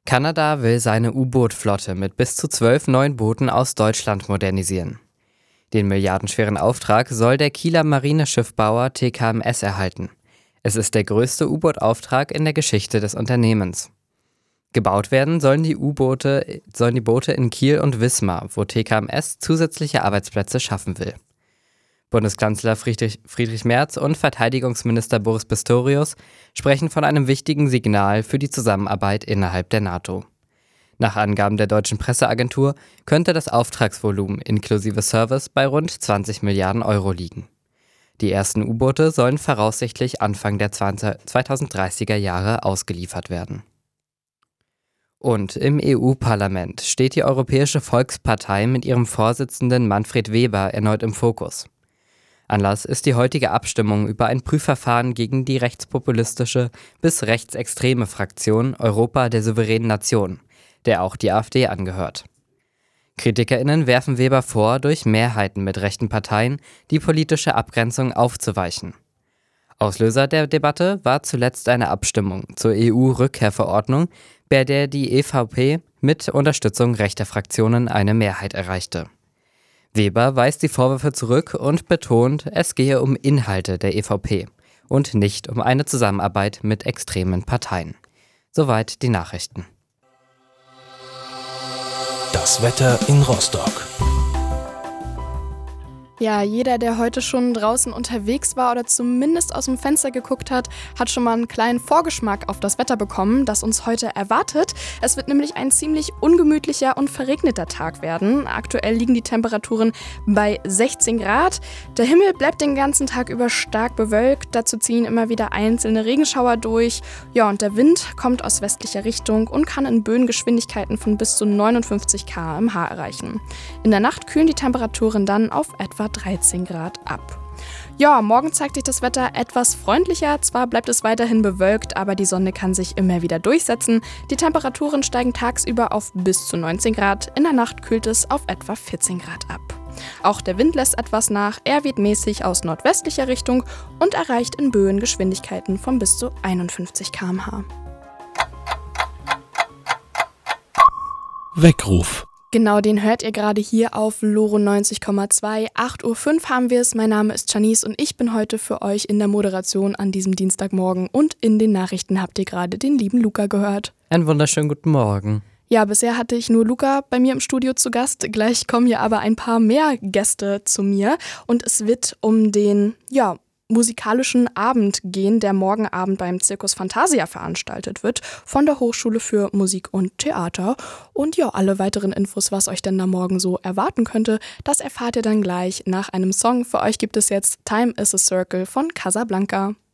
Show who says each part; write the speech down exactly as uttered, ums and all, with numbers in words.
Speaker 1: Kanada will seine U-Boot-Flotte mit bis zu zwölf neuen Booten aus Deutschland modernisieren. Den milliardenschweren Auftrag soll der Kieler Marineschiffbauer T K M S erhalten. Es ist der größte U-Boot-Auftrag in der Geschichte des Unternehmens. Gebaut werden sollen die U-Boote, sollen die Boote in Kiel und Wismar, wo T K M S zusätzliche Arbeitsplätze schaffen will. Bundeskanzler Friedrich, Friedrich Merz und Verteidigungsminister Boris Pistorius sprechen von einem wichtigen Signal für die Zusammenarbeit innerhalb der NATO. Nach Angaben der deutschen Presseagentur könnte das Auftragsvolumen inklusive Service bei rund zwanzig Milliarden Euro liegen. Die ersten U-Boote sollen voraussichtlich Anfang der zweitausenddreißiger Jahre ausgeliefert werden. Und im E U-Parlament steht die Europäische Volkspartei mit ihrem Vorsitzenden Manfred Weber erneut im Fokus. Anlass ist die heutige Abstimmung über ein Prüfverfahren gegen die rechtspopulistische bis rechtsextreme Fraktion Europa der souveränen Nation, der auch die AfD angehört. KritikerInnen werfen Weber vor, durch Mehrheiten mit rechten Parteien die politische Abgrenzung aufzuweichen. Auslöser der Debatte war zuletzt eine Abstimmung zur E U-Rückkehrverordnung, bei der die E V P mit Unterstützung rechter Fraktionen eine Mehrheit erreichte. Weber weist die Vorwürfe zurück und betont, es gehe um Inhalte der E V P und nicht um eine Zusammenarbeit mit extremen Parteien. Soweit die Nachrichten.
Speaker 2: Das Wetter in Rostock.
Speaker 3: Ja, jeder, der heute schon draußen unterwegs war oder zumindest aus dem Fenster geguckt hat, hat schon mal einen kleinen Vorgeschmack auf das Wetter bekommen, das uns heute erwartet. Es wird nämlich ein ziemlich ungemütlicher und verregneter Tag werden. Aktuell liegen die Temperaturen bei sechzehn Grad. Der Himmel bleibt den ganzen Tag über stark bewölkt. Dazu ziehen immer wieder einzelne Regenschauer durch. Ja, und der Wind kommt aus westlicher Richtung und kann in Böengeschwindigkeiten von bis zu neunundfünfzig Kilometer pro Stunde erreichen. In der Nacht kühlen die Temperaturen dann auf etwa dreizehn Grad ab. Ja, morgen zeigt sich das Wetter etwas freundlicher. Zwar bleibt es weiterhin bewölkt, aber die Sonne kann sich immer wieder durchsetzen. Die Temperaturen steigen tagsüber auf bis zu neunzehn Grad. In der Nacht kühlt es auf etwa vierzehn Grad ab. Auch der Wind lässt etwas nach. Er weht mäßig aus nordwestlicher Richtung und erreicht in Böen Geschwindigkeiten von bis zu einundfünfzig Kilometer pro Stunde.
Speaker 2: Weckruf.
Speaker 3: Genau, den hört ihr gerade hier auf Loro neunzig Komma zwei. acht Uhr fünf haben wir es. Mein Name ist Janice und ich bin heute für euch in der Moderation an diesem Dienstagmorgen. Und in den Nachrichten habt ihr gerade den lieben Luca gehört.
Speaker 1: Einen wunderschönen guten Morgen.
Speaker 3: Ja, bisher hatte ich nur Luca bei mir im Studio zu Gast. Gleich kommen hier aber ein paar mehr Gäste zu mir. Und es wird um den, ja, musikalischen Abend gehen, der morgen Abend beim Circus Fantasia veranstaltet wird, von der Hochschule für Musik und Theater. Und ja, alle weiteren Infos, was euch denn da morgen so erwarten könnte, das erfahrt ihr dann gleich nach einem Song. Für euch gibt es jetzt Time is a Circle von Casablanca.